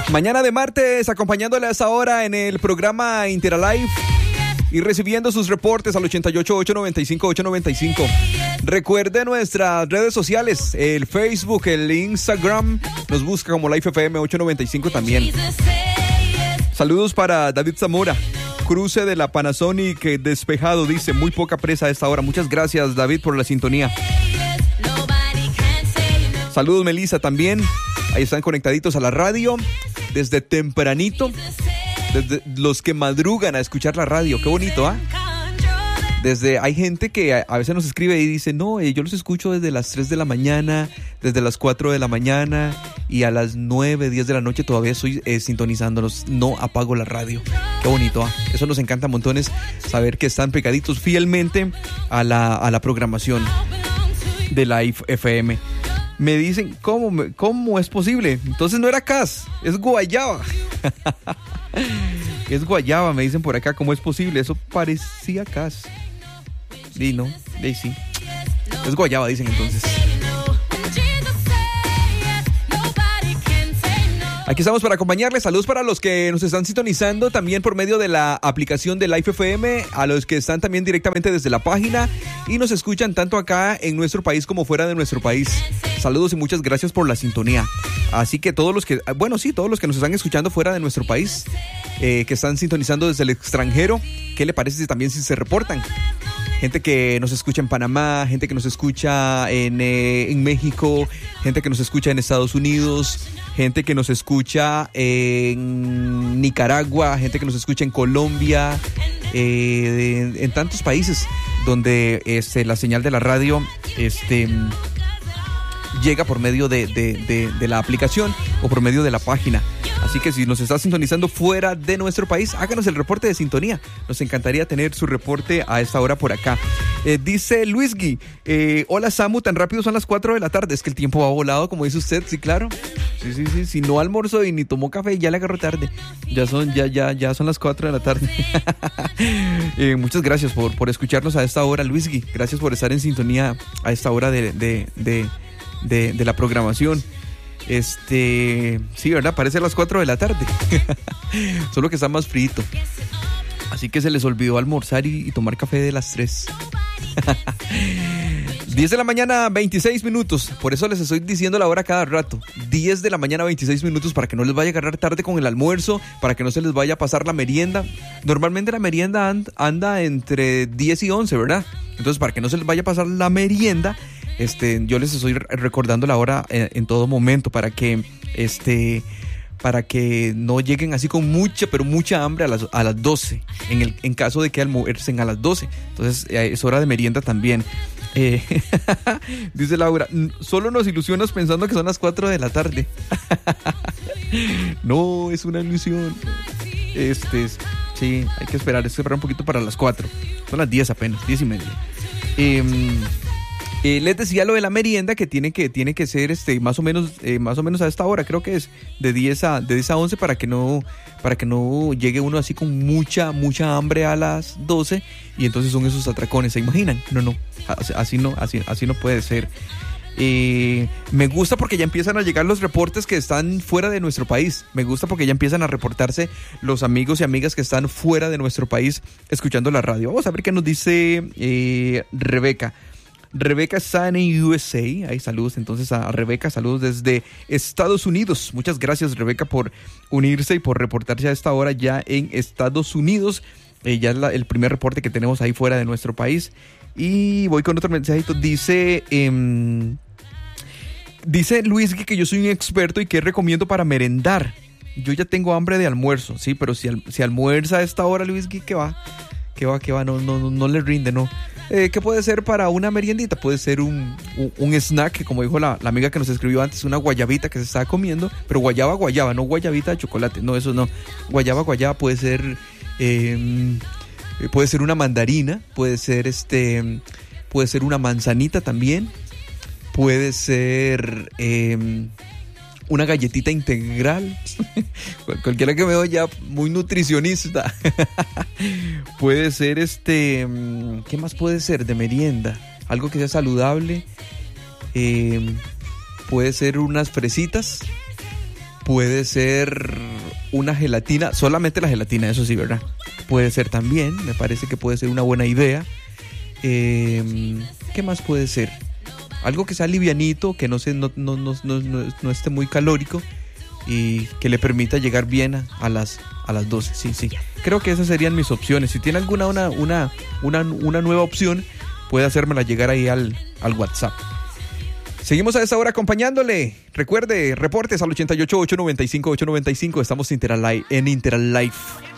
Mañana de martes, acompañándole a esa hora en el programa Interalive y recibiendo sus reportes al 88-895-895. Recuerde nuestras redes sociales, el Facebook, el Instagram, nos busca como Life FM 895 también. Saludos para David Zamora, cruce de la Panasonic despejado, dice, muy poca presa a esta hora. Muchas gracias, David, por la sintonía. Saludos, Melissa, también. Ahí están conectaditos a la radio desde tempranito, desde los que madrugan a escuchar la radio. Qué bonito, ¿ah? Hay gente que a veces nos escribe y dice, no, yo los escucho desde las 3 de la mañana, desde las 4 de la mañana y a las 9, 10 de la noche todavía estoy sintonizándolos, no apago la radio. Qué bonito, ¿ah? Eso nos encanta montones, saber que están pegaditos fielmente a la programación de Life FM. Me dicen, ¿cómo es posible? Entonces no era Cas, es guayaba. Es guayaba, me dicen por acá, ¿cómo es posible? Eso parecía Cas. Y no, sí. Es guayaba, dicen entonces. Aquí estamos para acompañarles. Saludos para los que nos están sintonizando también por medio de la aplicación de Life FM, a los que están también directamente desde la página y nos escuchan tanto acá en nuestro país como fuera de nuestro país. Saludos y muchas gracias por la sintonía. Así que todos los que nos están escuchando fuera de nuestro país, que están sintonizando desde el extranjero, ¿qué le parece también si se reportan? Gente que nos escucha en Panamá, gente que nos escucha en México, gente que nos escucha en Estados Unidos, gente que nos escucha en Nicaragua, gente que nos escucha en Colombia, en tantos países donde la señal de la radio llega por medio de la aplicación o por medio de la página. Así que si nos está sintonizando fuera de nuestro país, háganos el reporte de sintonía. Nos encantaría tener su reporte a esta hora por acá. Dice Luis Gui, hola Samu, tan rápido son las 4 de la tarde. Es que el tiempo va volado, como dice usted, sí, claro. Sí. Si no almorzó y ni tomó café, ya le agarró tarde. Ya son las 4 de la tarde. Muchas gracias por escucharnos a esta hora, Luis Gui. Gracias por estar en sintonía a esta hora de la programación. Sí, ¿verdad? Parece a las 4 de la tarde. Solo que está más frito. Así que se les olvidó almorzar y tomar café de las 3. 10 de la mañana, 26 minutos. Por eso les estoy diciendo la hora cada rato. 10 de la mañana, 26 minutos, para que no les vaya a agarrar tarde con el almuerzo, para que no se les vaya a pasar la merienda. Normalmente la merienda anda entre 10 y 11, ¿verdad? Entonces, para que no se les vaya a pasar la merienda, yo les estoy recordando la hora en todo momento para que no lleguen así con mucha hambre a las 12, en caso de que almuercen a las 12. Entonces es hora de merienda también. Dice Laura, solo nos ilusionas pensando que son las 4 de la tarde. No, es una ilusión. Sí, hay que esperar un poquito para las 4. Son las 10 apenas, 10 y media. Les decía lo de la merienda, que tiene que ser más o menos a esta hora, creo que es de 10 a 11, para que no llegue uno así con mucha hambre a las 12 y entonces son esos atracones, ¿se imaginan? No, así no puede ser. Me gusta porque ya empiezan a llegar los reportes que están fuera de nuestro país. Me gusta porque ya empiezan a reportarse los amigos y amigas que están fuera de nuestro país escuchando la radio. Vamos a ver qué nos dice Rebeca. Rebeca está en USA. Ahí saludos entonces a Rebeca. Saludos desde Estados Unidos. Muchas gracias, Rebeca, por unirse y por reportarse a esta hora ya en Estados Unidos. Ya es el primer reporte que tenemos ahí fuera de nuestro país. Y voy con otro mensajito. Dice Luis que yo soy un experto y que recomiendo para merendar. Yo ya tengo hambre de almuerzo, sí, pero si almuerza a esta hora, Luis, ¿qué va? No le rinde, no. ¿Qué puede ser para una meriendita? Puede ser un snack, como dijo la amiga que nos escribió antes, una guayabita que se estaba comiendo, pero guayaba, no guayabita de chocolate, no, eso no. Guayaba puede ser una mandarina, puede ser una manzanita también, puede ser una galletita integral. Cualquiera que me vea ya muy nutricionista. Puede ser ¿qué más puede ser de merienda? Algo que sea saludable. Puede ser unas fresitas. Puede ser una gelatina, solamente la gelatina, eso sí, ¿verdad? Puede ser también, me parece que puede ser una buena idea. ¿Qué más puede ser? Algo que sea livianito, que no esté muy calórico y que le permita llegar bien a las 12. Sí. Creo que esas serían mis opciones. Si tiene alguna una nueva opción, puede hacérmela llegar ahí al WhatsApp. Seguimos a esta hora acompañándole. Recuerde, reportes al 88-895-895. Estamos en Interalife.